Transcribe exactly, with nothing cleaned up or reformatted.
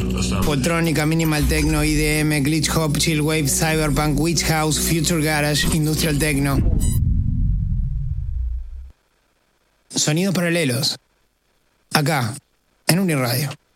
Poltrónica, Minimal Techno, I D M, Glitch Hop, Chill Wave, Cyberpunk, Witch House, Future Garage, Industrial Techno. Sonidos paralelos. Acá, en Uniradio.